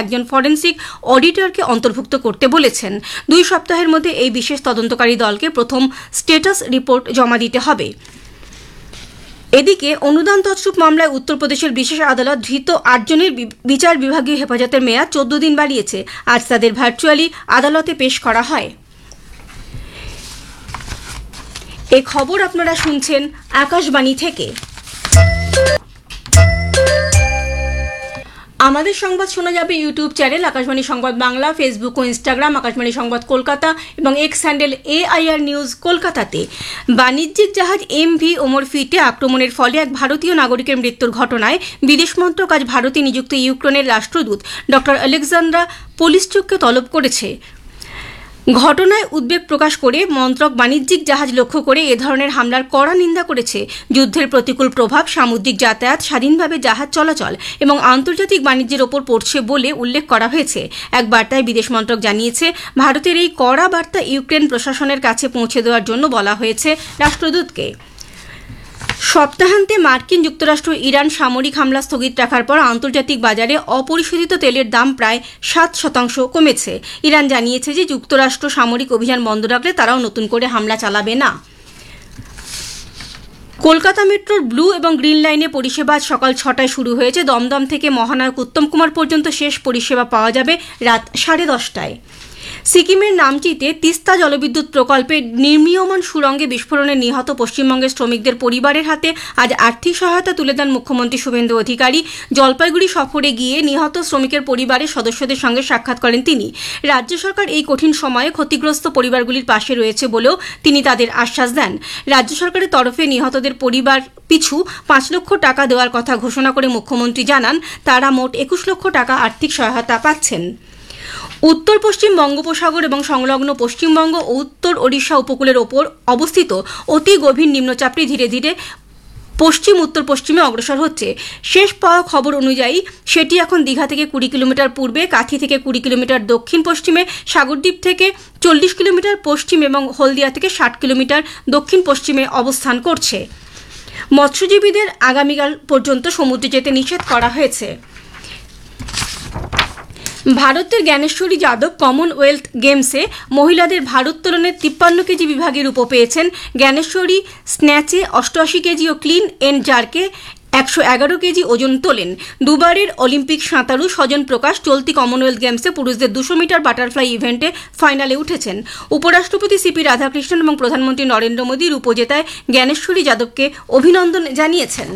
একজন ফরেন্সিক অডিটরকে অন্তর্ভুক্ত করতে বলেছেন। 2 সপ্তাহের মধ্যে এই বিশেষ তদন্তকারী দলকে প্রথম স্ট্যাটাস রিপোর্ট জমা দিতে হবে। এদিকে অনুদান তছরূপ মামলায় উত্তরপ্রদেশের বিশেষ আদালত ধৃত 8 জনের বিচার বিভাগীয় হেফাজতের মেয়াদ 14 দিন বাড়িয়েছে। আজ তাদের ভার্চুয়ালি আদালতে পেশ করা হয়। এই খবর আপনারা শুনছেন আকাশবাণী থেকে। আমাদের সংবাদ শোনা যাবে ইউটিউব চ্যানেল আকাশবাণী সংবাদ বাংলা, ফেসবুক ও ইনস্টাগ্রাম আকাশবাণী সংবাদ কলকাতা এবং এক্স হ্যান্ডেল AIR নিউজ কলকাতাতে। বাণিজ্যিক জাহাজ MV ওমর ফিটে আক্রমণের ফলে এক ভারতীয় নাগরিকের মৃত্যুর ঘটনায় বিদেশ মন্ত্রক আজ ভারতে নিযুক্ত ইউক্রেনের রাষ্ট্রদূত ডক্টর আলেকজান্দ্রা পোলিস্টুককে তলব করেছে। ঘটনায় উদ্বেগ প্রকাশ করে মন্ত্রক বাণিজ্যিক জাহাজ লক্ষ্য করে এ ধরনের হামলার কড়া নিন্দা করেছে। যুদ্ধের প্রতিকূল প্রভাব সামুদ্রিক যাতায়াত, স্বাধীনভাবে জাহাজ চলাচল এবং আন্তর্জাতিক বাণিজ্যের ওপর পড়ছে বলে উল্লেখ করা হয়েছে। এক বার্তায় বিদেশ মন্ত্রক জানিয়েছে, ভারতের এই কড়া বার্তা ইউক্রেন প্রশাসনের কাছে পৌঁছে দেওয়ার জন্য বলা হয়েছে রাষ্ট্রদূতকে। সপ্তাহান্তে মার্কিন যুক্তরাষ্ট্র ইরান সামরিক হামলা স্থগিত রাখার পর আন্তর্জাতিক বাজারে অপরিশোধিত তেলের দাম প্রায় 7% কমেছে। ইরান জানিয়েছে যে যুক্তরাষ্ট্র সামরিক অভিযান বন্ধ রাখলে তারাও নতুন করে হামলা চালাবে না। কলকাতা মেট্রোর ব্লু এবং গ্রিন লাইনে পরিষেবা আজ সকাল 6টায় শুরু হয়েছে। দমদম থেকে মহানায়ক উত্তম কুমার পর্যন্ত শেষ পরিষেবা পাওয়া যাবে রাত 10:30টায়। সিকিমের নামচিতে তিস্তা জলবিদ্যুৎ প্রকল্পে নির্মীয়মান সুড়ঙ্গে বিস্ফোরণে নিহত পশ্চিমবঙ্গের শ্রমিকদের পরিবারের হাতে আজ আর্থিক সহায়তা তুলে দেন মুখ্যমন্ত্রী শুভেন্দু অধিকারী। জলপাইগুড়ি সফরে গিয়ে নিহত শ্রমিকের পরিবারের সদস্যদের সঙ্গে সাক্ষাৎ করেন তিনি। রাজ্য সরকার এই কঠিন সময়ে ক্ষতিগ্রস্ত পরিবারগুলির পাশে রয়েছে বলেও তিনি তাদের আশ্বাস দেন। রাজ্য সরকারের তরফে নিহতদের পরিবার পিছু 5 লক্ষ টাকা দেওয়ার কথা ঘোষণা করে মুখ্যমন্ত্রী জানান, তারা মোট 21 লক্ষ টাকা আর্থিক সহায়তা পাচ্ছেন। উত্তর পশ্চিম বঙ্গোপসাগর এবং সংলগ্ন পশ্চিমবঙ্গ ও উত্তর ওড়িশা উপকূলের ওপর অবস্থিত অতি গভীর নিম্নচাপটি ধীরে ধীরে পশ্চিম উত্তর পশ্চিমে অগ্রসর হচ্ছে। শেষ পাওয়া খবর অনুযায়ী সেটি এখন দীঘা থেকে 20 কিলোমিটার পূর্বে, কাথি থেকে 20 কিলোমিটার দক্ষিণ পশ্চিমে, সাগরদ্বীপ থেকে 40 কিলোমিটার পশ্চিম এবং হলদিয়া থেকে 60 কিলোমিটার দক্ষিণ পশ্চিমে অবস্থান করছে। মৎস্যজীবীদের আগামীকাল পর্যন্ত সমুদ্রে যেতে নিষেধ করা হয়েছে। ভারতের জ্ঞানেশ্বরী যাদব কমনওয়েলথ গেমসে মহিলাদের ভারোত্তোলনের 53 কেজি বিভাগে রূপো পেয়েছেন। Gyaneshwari স্ন্যাচে 88 KG O clean and জার্কে 111 KG ওজন তোলেন। দুবারের অলিম্পিক সাঁতারু স্বজন প্রকাশ চলতি কমনওয়েলথ গেমসে পুরুষদের 200 মিটার বাটারফ্লাই ইভেন্টে ফাইনালে উঠেছেন। উপরাষ্ট্রপতি CP রাধাকৃষ্ণন এবং প্রধানমন্ত্রী নরেন্দ্র মোদী রূপজেতায় জ্ঞানেশ্বরী যাদবকে অভিনন্দন জানিয়েছেন।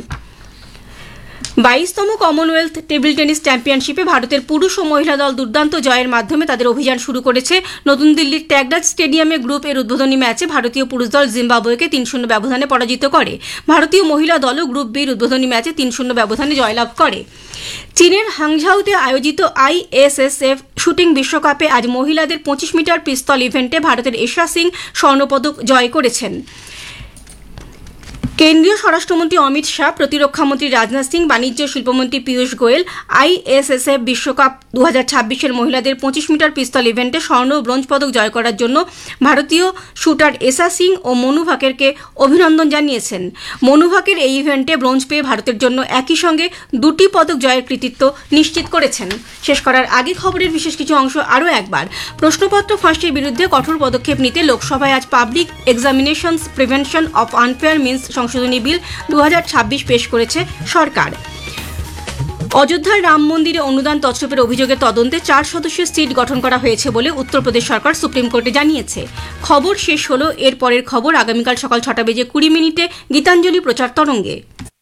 22তম কমনওয়েলথ টেবিল টেনিস চ্যাম্পিয়নশিপে ভারতের পুরুষ ও মহিলা দল দুর্দান্ত জয়ের মাধ্যমে তাদের অভিযান শুরু করেছে। নতুন দিল্লির ত্যাগরাজ স্টেডিয়ামে গ্রুপ এর উদ্বোধনী ম্যাচে ভারতীয় পুরুষ দল জিম্বাবুয়েকে 3-0 ব্যবধানে পরাজিত করে। ভারতীয় মহিলা দলও গ্রুপ বির উদ্বোধনী ম্যাচে 3-0 ব্যবধানে জয়লাভ করে। চীনের হাংঝাউতে আয়োজিত ISSF শুটিং বিশ্বকাপে আজ মহিলাদের 25 মিটার পিস্তল ইভেন্টে ভারতের এশা সিং স্বর্ণপদক জয় করেছেন। কেন্দ্রীয় স্বরাষ্ট্রমন্ত্রী অমিত শাহ, প্রতিরক্ষামন্ত্রী রাজনাথ সিং, বাণিজ্য শিল্পমন্ত্রী পীয়ূষ গোয়েল ISSF বিশ্বকাপ 2026-এর মহিলাদের 25 মিটার পিস্তল ইভেন্টে স্বর্ণ ও ব্রোঞ্জ পদক জয় করার জন্য ভারতীয় শুটার এশা সিং ও মনু ভাকেরকে অভিনন্দন জানিয়েছেন। মনু ভাকের এই ইভেন্টে ব্রোঞ্জ পেয়ে ভারতের জন্য একই সঙ্গে 2টি পদক জয়ের কৃতিত্ব নিশ্চিত করেছেন। শেষ করার আগে খবরের বিশেষ কিছু অংশ আরও একবার। প্রশ্নপত্র ফাঁসের বিরুদ্ধে কঠোর পদক্ষেপ নিতে লোকসভায় আজ public examinations prevention of unfair means সংশোধনী বিল 2026 পেশ করেছে সরকার। অযোধ্যার রাম মন্দিরে অনুদান তছরূপের অভিযোগের তদন্তে 4 সদস্যের সিট গঠন করা হয়েছে বলে উত্তরপ্রদেশ সরকার সুপ্রিম কোর্টে জানিয়েছে। খবর শেষ হলো। এর পরের খবর আগামীকাল সকাল 6:20 গীতাঞ্জলি প্রচার তরঙ্গে।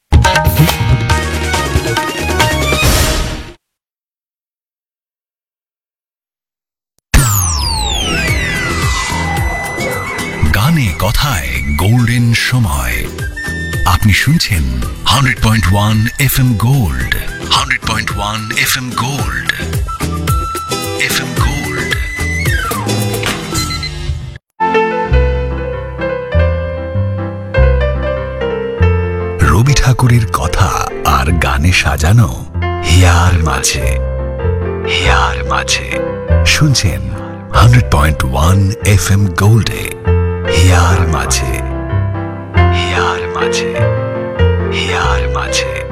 গানে কথায় গোল্ডেন সময়। আপনি শুনছেন 100.1 FM gold, 100.1 FM gold, FM gold. রবি ঠাকুরের কথা আর গানে সাজানো হিয়ার মাঝে, হিয়ার মাঝে শুনছেন 100.1 FM গোল্ডে হিয়ার মাঝে, হিয়ার মাঝে, হিয়ার মাঝে।